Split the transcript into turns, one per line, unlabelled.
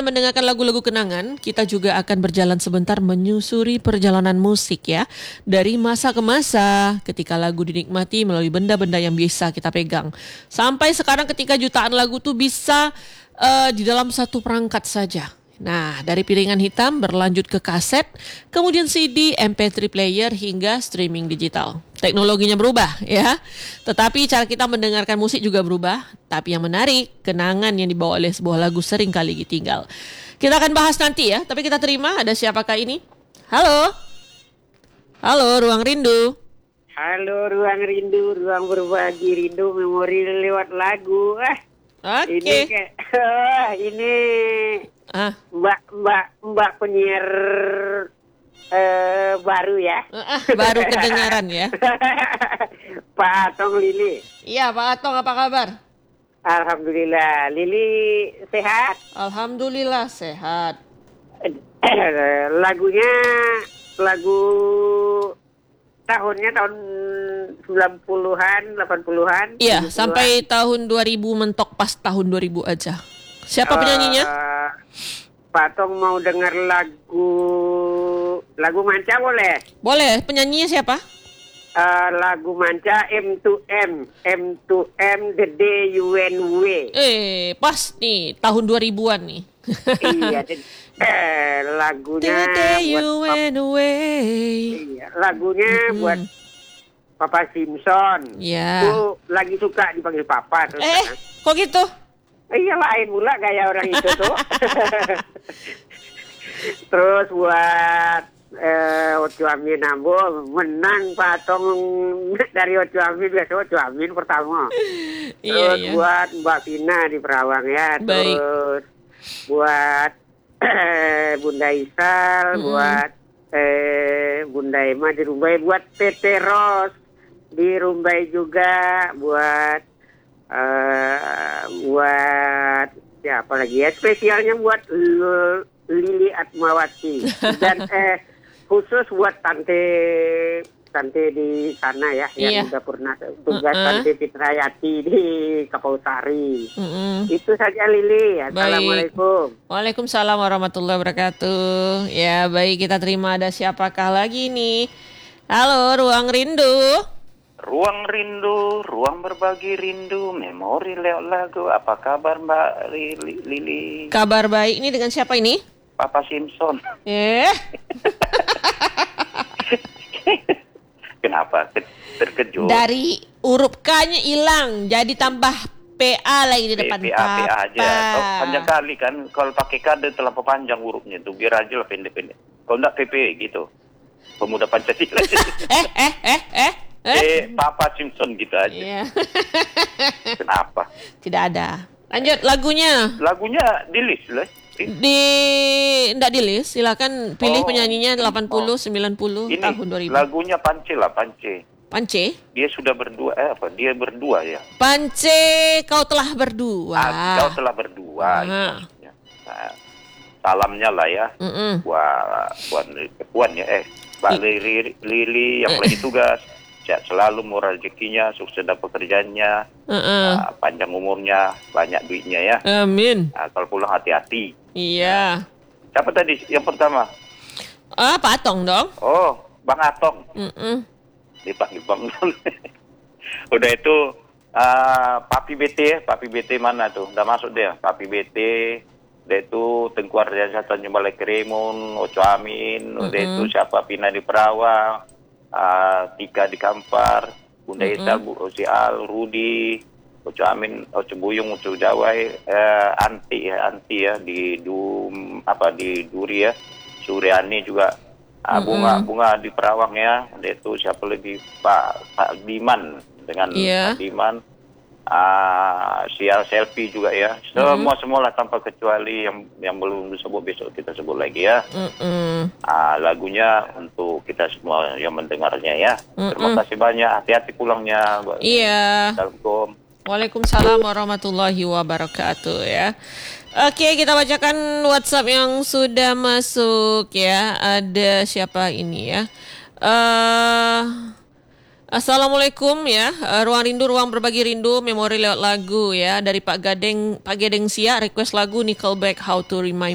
mendengarkan lagu-lagu kenangan, kita juga akan berjalan sebentar menyusuri perjalanan musik ya. Dari masa ke masa, ketika lagu dinikmati melalui benda-benda yang biasa kita pegang. Sampai sekarang ketika jutaan lagu tuh bisa di dalam satu perangkat saja. Nah, dari piringan hitam berlanjut ke kaset, kemudian CD, MP3 player hingga streaming digital. Teknologinya berubah ya, tetapi cara kita mendengarkan musik juga berubah. Tapi yang menarik, kenangan yang dibawa oleh sebuah lagu sering kali ditinggal. Kita akan bahas nanti ya, tapi kita terima ada siapakah ini? Halo? Halo, Ruang Rindu.
Halo, Ruang Rindu, ruang berbagi rindu, memori lewat lagu.
Oke.
Ini Mbak penyiar baru ya.
Baru kedengaran ya.
Pak Atong Lili.
Iya, Pak Atong, apa kabar?
Alhamdulillah. Lili sehat?
Alhamdulillah sehat.
Lagunya lagu tahunnya tahun 90-an, 80-an.
Iya,
70-an.
sampai tahun 2000 mentok pas tahun 2000 aja. Siapa penyanyinya?
Pak Tong mau dengar lagu manca boleh?
Boleh, penyanyinya siapa?
Lagu manca M2M The Day You Went Away.
Pas nih, tahun 2000-an nih.
Iya, lagunya
The Day You
buat
Went Away.
iya, lagunya buat Papa Simpson.
Ya.
Tuh lagi suka dipanggil Papa terus.
Kok gitu?
Iya, lain pula gaya orang itu tuh. Terus buat Ocu Amin Ambo menang Pak Tong dari Ocu Amin, biasa Ocu Amin pertama. Terus
Iya.
buat Mbak Vina di Perawang ya.
Baik.
Terus buat Bunda Isal, buat Bunda Emma di Rumbai, buat Tete Ros di Rumbai juga, buat siapa lagi ya, spesialnya buat Lili Atmawati dan khusus buat tante di sana ya, yang udah pernah tugas Tante Fitrayati di Kapausari. Itu saja Lili. Assalamualaikum.
Waalaikumsalam warahmatullahi wabarakatuh. Ya baik, kita terima ada siapakah lagi nih? Halo, Ruang Rindu.
Ruang rindu, ruang berbagi rindu, memori lewat lagu. Apa kabar Mbak Lili?
Kabar baik. Ini dengan siapa ini?
Papa Simpson. Kenapa? Terkejut.
Dari huruf K-nya hilang, jadi tambah PA lagi di depan.
PA aja. Panjang kali kan. Kalau pakai kade terlalu panjang hurufnya tuh. Biar aja lah pendek-pendek. Kalau enggak PP gitu. Pemuda Pancasila. Papa Simpson gitu aja.
Iya.
Kenapa?
Tidak ada. Lanjut lagunya.
Lagunya di list lah.
Enggak di list. Silakan pilih penyanyinya 80, 90,
ini
tahun 2000.
Lagunya Pance lah, Pance.
Pance?
Dia sudah berdua, Dia berdua ya.
Pance, kau telah berdua.
Kau telah berdua. Nah, salamnya lah ya. Buat Puan ya. Mbak Lili yang lagi tugas. Sehat selalu, murah rezekinya, sukses dalam pekerjaannya, panjang umurnya, banyak duitnya ya.
Amin.
Kalau pulang hati-hati.
Iya.
Siapa tadi yang pertama?
Pak Atong dong.
Oh, Bang Atong. Dipanggil Bang. Udah itu Papi BT mana tuh? Udah masuk dia. Papi BT. Udah itu Tengku Ardiansyah Tanjung Balai Karimun, Ocu Amin. Udah itu siapa, Pina di Perawang. Tika di Kampar, Bunda Isa, Bu Osial, Rudi, Ocu Amin, Ocu Buyung, Ocu Jawai, Anti ya di Duri ya, Suryani juga, bunga di Perawang ya, itu siapa lagi, Pak Diman dengan Pak Diman, Sial Selfie juga ya, semua lah tanpa kecuali yang belum disebut besok kita sebut lagi ya. Lagunya untuk kita semua yang mendengarnya ya. Terima kasih banyak, hati-hati pulangnya.
Iya.
Assalamualaikum.
Waalaikumsalam warahmatullahi wabarakatuh ya. Oke, kita bacakan WhatsApp yang sudah masuk ya. Ada siapa ini ya? Assalamualaikum ya, Ruang Rindu, ruang berbagi rindu, memori lewat lagu ya. Dari Pak Gedeng Sia, request lagu Nickelback How to Remind